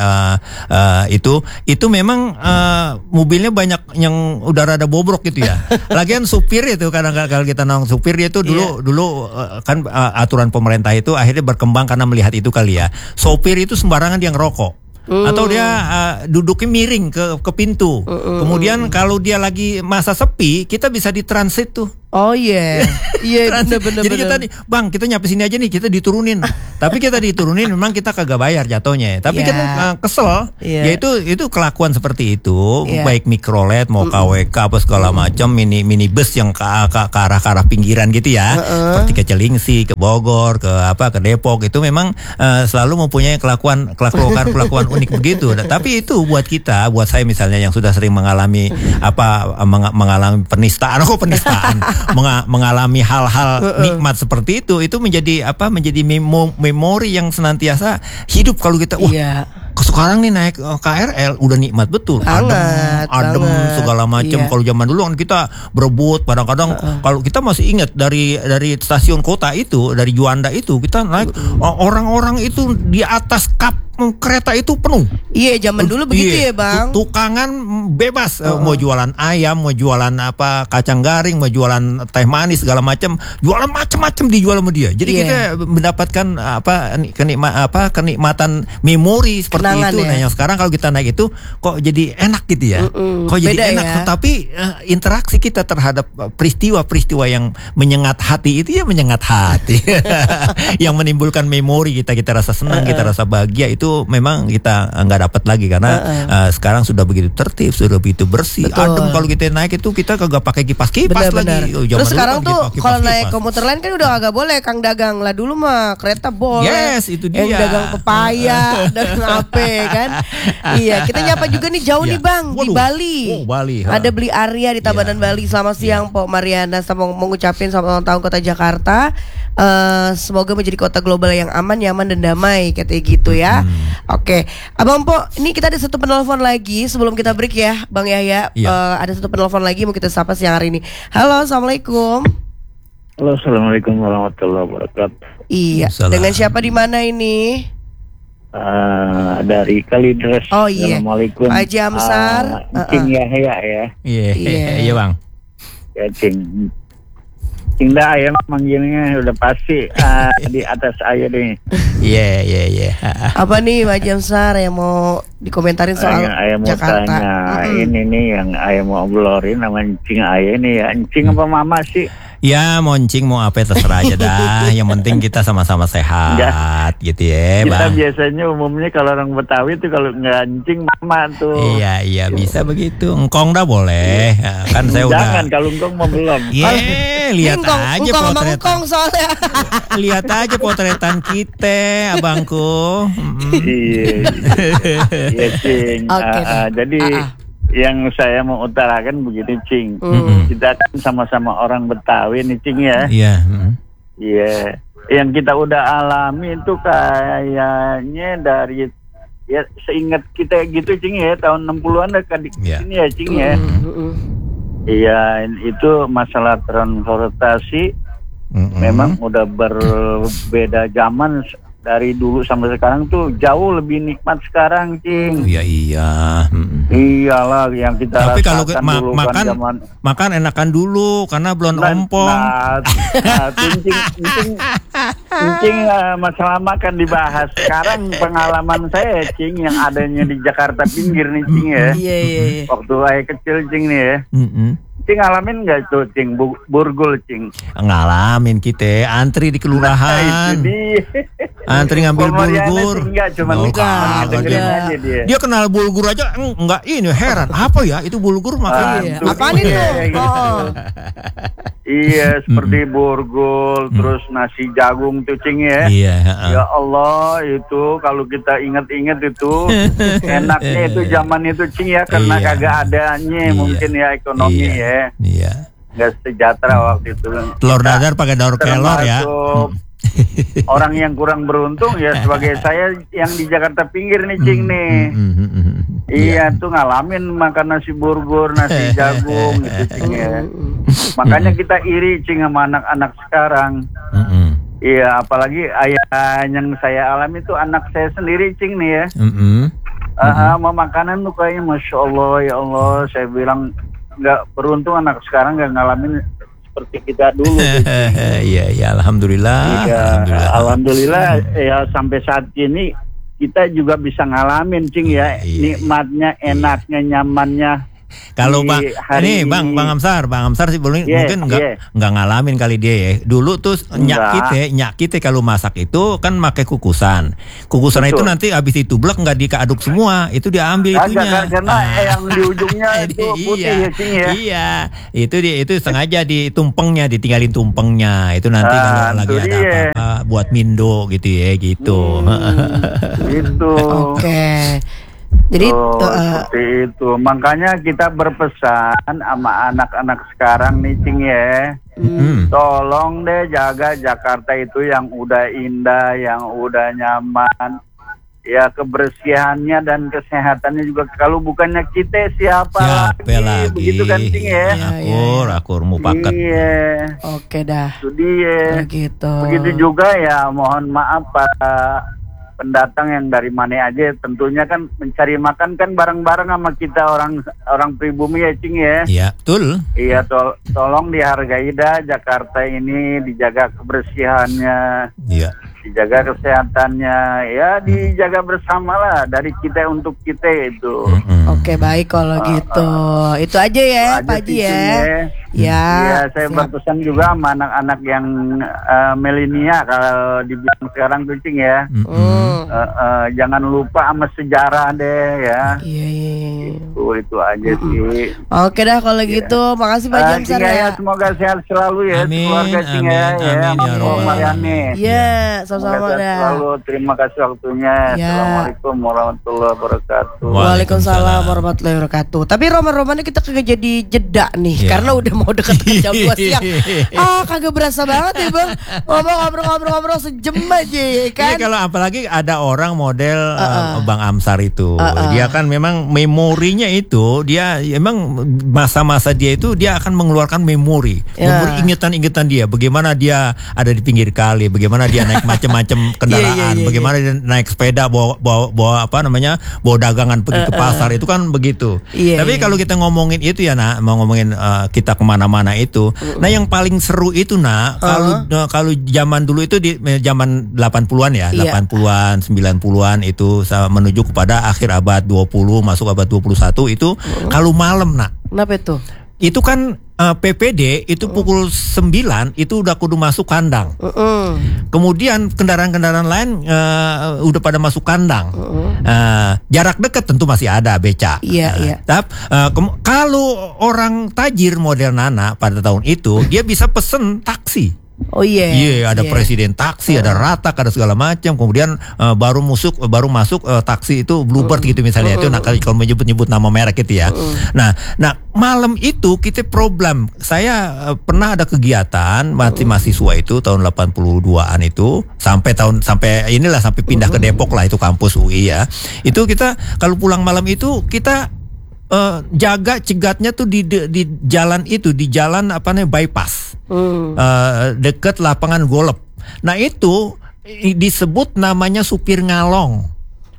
[SPEAKER 1] itu memang mobilnya banyak yang udah rada bobrok gitu ya. Lagian supir itu kadang-kadang kalau kita nongkrong supir dia itu dulu kan aturan pemerintah itu akhirnya berkembang karena melihat itu kali ya. Sopir itu sembarangan dia ngerokok. Atau dia duduknya miring ke pintu. Kemudian kalau dia lagi masa sepi, kita bisa ditransit tuh.
[SPEAKER 2] Oh iya, iya bener.
[SPEAKER 1] Jadi kita nih, Bang, kita nyampe sini aja nih, kita diturunin. Tapi kita diturunin, memang kita kagak bayar jatuhnya. Tapi kita kesel. Ya itu kelakuan seperti itu, baik Mikrolet mau KWK apa segala macam, minibus yang ke arah pinggiran gitu ya, seperti ke Cilengsi, ke Bogor, ke Depok, itu memang selalu mempunyai kelakuan unik begitu. Tapi itu buat kita, buat saya misalnya yang sudah sering mengalami mengalami penistaan, mengalami hal-hal nikmat seperti itu menjadi memori yang senantiasa hidup kalau kita sekarang nih naik KRL udah nikmat betul, adem segala macam. Kalau zaman dulu kan kita berebut kadang-kadang, kalau kita masih ingat dari stasiun kota itu, dari Juanda itu kita naik, orang-orang itu di atas kap kereta itu penuh.
[SPEAKER 2] Iya, zaman dulu begitu ya, Bang.
[SPEAKER 1] Tukangan bebas, mau jualan ayam, mau jualan kacang garing, mau jualan teh manis segala macam, jualan macam-macam dijual sama dia. Jadi kita mendapatkan kenikmatan memori seperti itu. Nah, yang sekarang kalau kita naik itu kok jadi enak gitu ya. Kok jadi enak, tapi interaksi kita terhadap peristiwa-peristiwa yang menyengat hati itu ya menyengat hati. Yang menimbulkan memori kita rasa senang, kita rasa bahagia, itu memang kita nggak dapat lagi karena sekarang sudah begitu tertib, sudah begitu bersih, adem. Kalau kita naik itu kita kagak pakai kipas lagi.
[SPEAKER 2] Terus sekarang tuh kalau naik komuter lain kan udah kagak boleh, Kang Dagang. Lah dulu mah kereta boleh.
[SPEAKER 1] Yes, itu dia.
[SPEAKER 2] Yang dagang pepaya, dagang apa kan? Iya, kita nyapa juga nih jauh nih, Bang. Di Bali.
[SPEAKER 1] Bali.
[SPEAKER 2] Ada Beli Arya di Tabanan Bali. Selamat siang, Pok Mariana. Sama mau ngucapin selamat ulang tahun Kota Jakarta. Semoga menjadi kota global yang aman, nyaman dan damai, katanya gitu ya. Oke, Abang Po, ini kita ada satu penelpon lagi sebelum kita break ya, Bang Yahya. Ada satu penelpon lagi mau kita sapa siang hari ini. Halo, assalamualaikum.
[SPEAKER 6] Halo, assalamualaikum warahmatullahi wabarakatuh.
[SPEAKER 2] Iya, dengan siapa di mana ini?
[SPEAKER 6] Dari Kalideres.
[SPEAKER 2] Oh iya.
[SPEAKER 6] Assalamualaikum.
[SPEAKER 2] Pak Haji Amsar.
[SPEAKER 6] Cing Yahya ya.
[SPEAKER 1] Iya Bang.
[SPEAKER 6] Ya Cing. Cing dah ayam manggilnya udah pasti di atas ayah nih.
[SPEAKER 1] Iya.
[SPEAKER 6] Apa
[SPEAKER 2] nih Pak Haji Amsar yang mau dikomentarin soal
[SPEAKER 6] ayah mau
[SPEAKER 2] Jakarta?
[SPEAKER 6] Tanya, ini nih yang ayah mau obrolin sama Cing ayah nih ya. Cing apa mama sih?
[SPEAKER 1] Ya moncing mau apa terserah aja dah. Yang penting kita sama-sama sehat gitu ya,
[SPEAKER 6] Bang. Kita
[SPEAKER 1] biasanya
[SPEAKER 6] umumnya kalau orang Betawi tuh kalau nggak encing mama tuh.
[SPEAKER 1] Iya bisa begitu. Engkong dah boleh. Kan saya udah.
[SPEAKER 6] Jangan, kalau engkong mau belum.
[SPEAKER 1] Lihat aja potretan.
[SPEAKER 2] Soalnya.
[SPEAKER 1] Lihat aja potretan kita, abangku.
[SPEAKER 6] Iya Cing. Jadi yang saya mau utarakan begini, Cing. Kita kan sama-sama orang Betawi nih, Cing ya. Iya. Yang kita udah alami itu kayaknya dari seingat kita gitu, Cing ya, tahun 60-an ini ya, Cing ya. Iya, itu masalah transportasi memang udah berbeda zaman. Dari dulu sampai sekarang tuh jauh lebih nikmat sekarang, Cing.
[SPEAKER 1] Iya.
[SPEAKER 6] Iyalah yang kita
[SPEAKER 1] tapi kalau
[SPEAKER 6] dulu
[SPEAKER 1] makan enakan dulu karena belum ompong.
[SPEAKER 6] Cing, masalah makan dibahas. Sekarang pengalaman saya, Cing, yang adanya di Jakarta pinggir nih, Cing ya.
[SPEAKER 2] Iya.
[SPEAKER 6] Waktu saya kecil, Cing nih ya. Cing ngalamin nggak tuh, Cing, burgul, Cing?
[SPEAKER 1] Ngalamin kita, antri di kelurahan. Antri ngambil bulgur. Dia kenal bulgur aja enggak, ini heran. Apa ya itu bulgur makanya.
[SPEAKER 2] Apaan itu?
[SPEAKER 6] Iya, seperti burgul, terus nasi jagung tuh, Cing ya.
[SPEAKER 1] Iya.
[SPEAKER 6] Ya Allah, itu kalau kita ingat-ingat itu enaknya itu zaman itu, Cing ya, karena kagak adanya mungkin ya ekonomi ya.
[SPEAKER 1] Iya.
[SPEAKER 6] Nggak sejahtera waktu itu.
[SPEAKER 1] Telur dadar pakai daur kelor ya.
[SPEAKER 6] orang yang kurang beruntung ya sebagai saya yang di Jakarta pinggir nih Cing nih. Iya tuh ngalamin makan nasi burgur, nasi jagung gitu Cing ya. Makanya kita iri Cing sama anak-anak sekarang. Iya, apalagi ayah yang saya alami itu anak saya sendiri Cing nih ya. Mau makanan tuh kayaknya Masya Allah, ya Allah. Saya bilang nggak beruntung anak sekarang nggak ngalamin seperti kita dulu.
[SPEAKER 1] Iya, alhamdulillah.
[SPEAKER 6] Iya, alhamdulillah ya sampai saat ini kita juga bisa ngalamin Cing ya. Nikmatnya, enaknya, nyamannya.
[SPEAKER 1] Kalau Bang Amsar sih mungkin nggak ngalamin kali dia ya. Dulu tuh nyak kita kalau masak itu kan pakai kukusan betul. Itu nanti habis itu blek nggak diaduk semua, itu diambil itunya.
[SPEAKER 6] Karena yang di ujungnya itu putih ya Cing ya. Iya,
[SPEAKER 1] itu sengaja ditumpengnya, ditinggalin tumpengnya. Itu nanti kalau lagi ada apa-apa buat mindo gitu ya gitu.
[SPEAKER 6] Gitu.
[SPEAKER 2] Oke. Jadi
[SPEAKER 6] seperti itu. Makanya kita berpesan sama anak-anak sekarang nih Cing ya. Tolong deh jaga Jakarta itu yang udah indah, yang udah nyaman. Ya kebersihannya dan kesehatannya juga. Kalau bukannya kita siapa lagi? Begitu kan Cing ya.
[SPEAKER 1] Akur mupakat.
[SPEAKER 6] Iya.
[SPEAKER 2] Oke dah.
[SPEAKER 6] Itu dia. Begitu juga ya, mohon maaf Pak pendatang yang dari mana aja, tentunya kan mencari makan kan bareng-bareng sama kita orang pribumi ya Cing ya.
[SPEAKER 1] Iya, betul.
[SPEAKER 6] Iya, tolong dihargai dah Jakarta ini, dijaga kebersihannya. Iya. Dijaga kesehatannya, ya dijaga bersama lah dari kita untuk kita itu.
[SPEAKER 2] Oke, baik kalau gitu. Itu aja ya Pak Haji ya.
[SPEAKER 6] Ya, saya berpesan juga sama anak-anak yang milenial kalau dibilang sekarang tuh Cing ya. Jangan lupa sama sejarah deh ya.
[SPEAKER 2] Iya.
[SPEAKER 6] Itu aja sih.
[SPEAKER 2] Oke dah kalau gitu, makasih Pak Haji Amsar ya.
[SPEAKER 6] Semoga sehat selalu ya keluarga Cing ya.
[SPEAKER 2] Amin. Ya, sama-sama dah.
[SPEAKER 6] Selalu terima kasih waktunya. Assalamualaikum warahmatullahi wabarakatuh.
[SPEAKER 2] Waalaikumsalam warahmatullahi wabarakatuh. Tapi roman-romannya kita kagak jadi jeda nih, karena udah mau deket jam 2 siang. Kagak berasa banget ya Bang. Ngobrol sejam aja ya kan.
[SPEAKER 1] Iya, kalau apalagi ada orang model Bang Amsar itu. Dia kan memang memorinya itu, dia emang masa-masa dia itu dia akan mengeluarkan memori ingatan-ingatan dia. Bagaimana dia ada di pinggir kali, bagaimana dia naik macam-macam kendaraan, bagaimana dia naik sepeda bawa apa namanya, bawa dagangan pergi ke pasar, itu kan begitu. Tapi kalau kita ngomongin itu ya mau ngomongin kita kemana-mana itu, nah yang paling seru itu kalau zaman dulu itu di zaman 80-an ya, 80-an 90-an itu menuju kepada akhir abad 20 masuk abad 21 itu kalau malam
[SPEAKER 2] Kenapa itu?
[SPEAKER 1] Itu kan PPD itu pukul 9 itu udah kudu masuk kandang. Kemudian kendaraan-kendaraan lain udah pada masuk kandang. Jarak dekat tentu masih ada beca. Tapi kalau orang tajir model Nana pada tahun itu dia bisa pesen taksi. Ada presiden taksi, ada Ratak, ada segala macam. Kemudian baru masuk taksi itu Bluebird gitu misalnya. Itu kalau menyebut nama merek itu ya. Nah malam itu kita problem. Saya pernah ada kegiatan mahasiswa itu tahun 82-an itu sampai pindah ke Depok lah, itu kampus UI ya. Itu kita kalau pulang malam itu kita jaga cegatnya tuh di jalan itu, di jalan bypass. Dekat lapangan golf. Nah itu disebut namanya supir ngalong.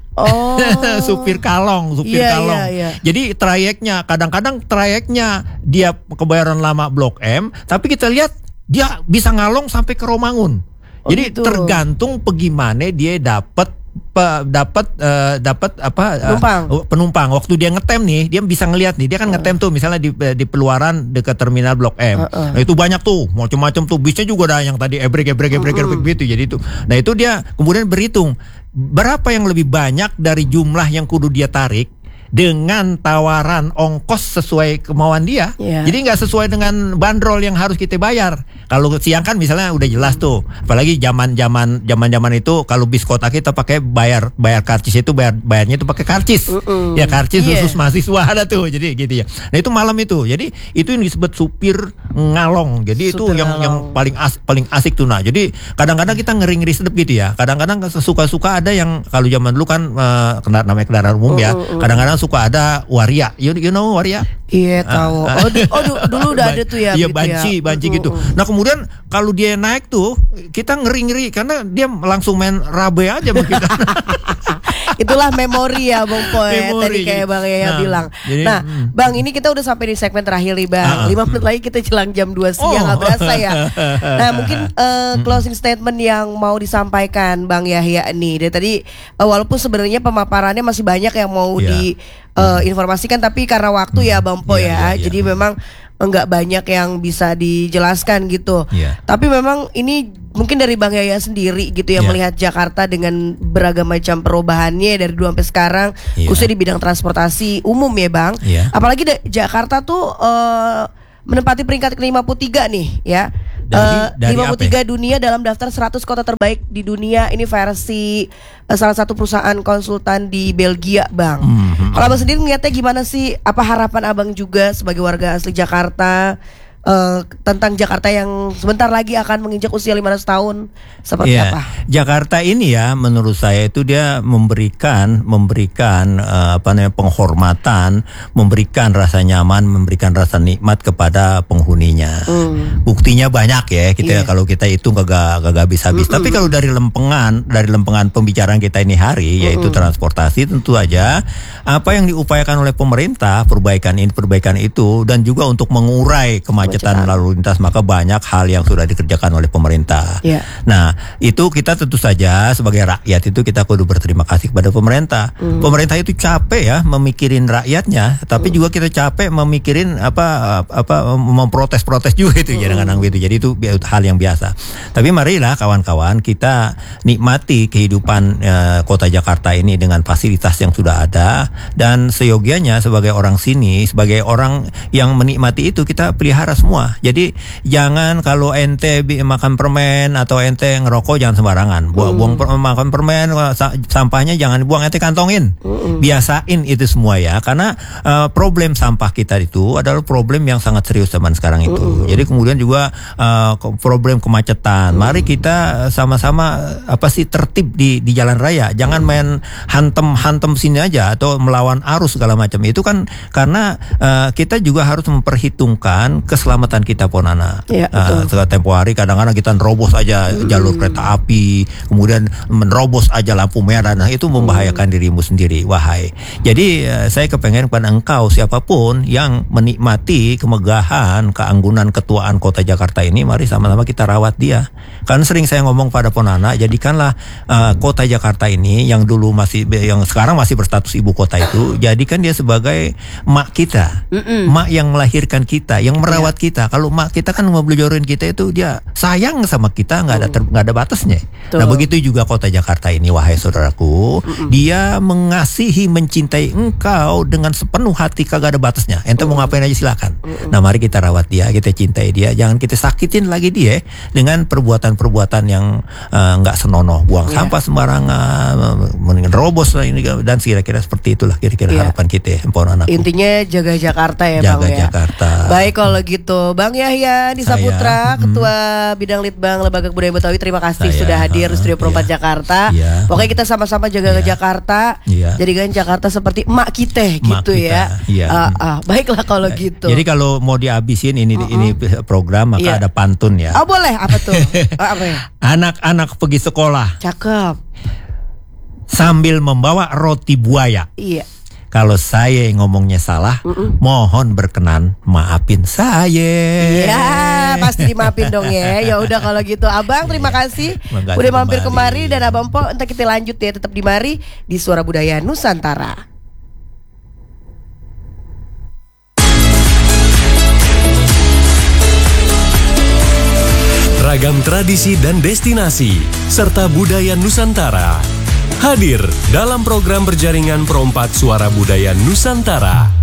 [SPEAKER 1] Supir kalong. Jadi trayeknya kadang-kadang dia Kebayoran Lama Blok M, tapi kita lihat dia bisa ngalong sampai ke Romangun. Jadi tergantung bagaimana dia dapat penumpang. Waktu dia ngetem nih, dia bisa ngelihat nih, dia kan ngetem tuh misalnya di Peluaran dekat terminal Blok M. Nah, itu banyak tuh, macam-macam tuh. Bisnya juga ada yang tadi ebrek gitu. Jadi itu. Nah, itu dia kemudian berhitung berapa yang lebih banyak dari jumlah yang kudu dia tarik. dengan tawaran ongkos sesuai kemauan dia. Jadi nggak sesuai dengan bandrol yang harus kita bayar. Kalau siang kan misalnya udah jelas tuh. Apalagi zaman itu kalau bis kota kita pakai bayar karcis itu bayarnya itu pakai karcis. Ya karcis khusus mahasiswa ada tuh. Jadi gitu ya. Nah itu malam itu. Jadi itu yang disebut supir ngalong. Jadi itu yang paling asik tuh. Nah jadi kadang-kadang kita ngeri-ngeri sedep gitu ya. Kadang-kadang suka-suka ada yang kalau zaman dulu kan namanya kendaraan umum ya. Kadang-kadang suka ada waria. You know waria?
[SPEAKER 2] Iya tahu. Dulu udah ada tuh ya.
[SPEAKER 1] Iya banci gitu. Nah kemudian kalau dia naik tuh kita ngeri-ngeri karena dia langsung main rabe aja sama kita.
[SPEAKER 2] Itulah memori ya Bang Poe. Tadi kayak Bang Yaya bilang.
[SPEAKER 1] Jadi,
[SPEAKER 2] Bang ini kita udah sampai di segmen terakhir nih Bang. 5 menit lagi kita jelang jam 2 siang, nggak berasa ya. Nah mungkin closing statement yang mau disampaikan Bang Yahya nih. Dari tadi walaupun sebenarnya pemaparannya masih banyak yang mau diinformasikan, tapi karena waktu ya Bang Poe ya. Jadi memang enggak banyak yang bisa dijelaskan gitu. Tapi memang ini mungkin dari Bang Yaya sendiri gitu ya melihat Jakarta dengan beragam macam perubahannya dari dulu sampai sekarang, khususnya di bidang transportasi umum ya Bang. Apalagi Jakarta tuh menempati peringkat ke-53 nih ya. Dari 53 dunia dalam daftar 100 kota terbaik di dunia. Ini versi salah satu perusahaan konsultan di Belgia Bang. Kalau Abang sendiri ngeliatnya gimana sih? Apa harapan Abang juga sebagai warga asli Jakarta tentang Jakarta yang sebentar lagi akan menginjak usia 500 tahun seperti apa?
[SPEAKER 1] Jakarta ini ya menurut saya itu dia memberikan penghormatan, memberikan rasa nyaman, memberikan rasa nikmat kepada penghuninya. Buktinya banyak ya kita kalau kita hitung kagak habis-habis. Tapi kalau dari lempengan pembicaraan kita ini hari yaitu transportasi, tentu aja apa yang diupayakan oleh pemerintah, perbaikan itu dan juga untuk mengurai kemacetan lalu lintas, maka banyak hal yang sudah dikerjakan oleh pemerintah. Nah itu kita tentu saja sebagai rakyat itu kita kudu berterima kasih kepada pemerintah. Pemerintah itu capek ya memikirin rakyatnya, tapi juga kita capek memikirin memprotes juga itu kadang-kadang gitu. Jadi itu hal yang biasa. Tapi marilah kawan-kawan kita nikmati kehidupan kota Jakarta ini dengan fasilitas yang sudah ada, dan seyogianya sebagai orang sini, sebagai orang yang menikmati itu kita pelihara semua. Jadi jangan kalau ente makan permen atau ente ngerokok jangan sembarangan. Buang makan permen, sampahnya jangan buang, ente kantongin. Biasain itu semua ya, karena problem sampah kita itu adalah problem yang sangat serius zaman sekarang itu. Jadi kemudian juga problem kemacetan. Mari kita sama-sama tertib di jalan raya. Jangan main hantem sini aja atau melawan arus segala macam. Itu kan karena kita juga harus memperhitungkan keselamatan kita Ponana. Setelah tempo hari kadang-kadang kita nerobos aja jalur kereta api, kemudian menerobos aja lampu merah. Nah itu membahayakan dirimu sendiri. Wahai. Jadi saya kepengen kepada engkau siapapun yang menikmati kemegahan, keanggunan, ketuaan kota Jakarta ini, mari sama-sama kita rawat dia. Kan sering saya ngomong pada Ponana, jadikanlah kota Jakarta ini yang sekarang masih berstatus ibu kota itu, jadikan dia sebagai mak kita, mak yang melahirkan kita, yang merawat kita. Kalau mak kita kan ngebelijorin kita itu, dia sayang sama kita, nggak ada batasnya. Nah begitu juga kota Jakarta ini, wahai saudaraku, dia mengasihi, mencintai engkau dengan sepenuh hati, kagak ada batasnya. Ente mau ngapain aja silakan. Nah mari kita rawat dia, kita cintai dia, jangan kita sakitin lagi dia dengan perbuatan-perbuatan yang nggak senonoh, buang sampah sembarangan, menerobos ini, dan kira-kira seperti itulah kira-kira harapan kita.
[SPEAKER 2] Intinya jaga Jakarta ya Bang ya.
[SPEAKER 1] Jakarta.
[SPEAKER 2] Baik kalau gitu Bang Yahya Disaputra, Ketua Bidang Litbang Lembaga Kebudayaan Betawi, terima kasih sudah hadir di Studio Perempat Jakarta. Pokoknya kita sama-sama jaga Jakarta, jadikan Jakarta seperti emak kita gitu ya. Baiklah kalau gitu.
[SPEAKER 1] Jadi kalau mau dihabisin ini program, maka ada pantun ya.
[SPEAKER 2] Boleh, apa tuh? Apa ya?
[SPEAKER 1] Anak-anak pergi sekolah.
[SPEAKER 2] Cakep.
[SPEAKER 1] Sambil membawa roti buaya. Kalau saya ngomongnya salah, mohon berkenan maafin saya.
[SPEAKER 2] Iya, pasti dimaafin dong ya. Ya udah kalau gitu, Abang terima kasih udah mampir kemari, dan Abang Po entar kita lanjut ya, tetap di mari di Suara Budaya Nusantara.
[SPEAKER 7] Ragam tradisi dan destinasi serta budaya Nusantara. hadir dalam program berjaringan Pro 4 Suara Budaya Nusantara.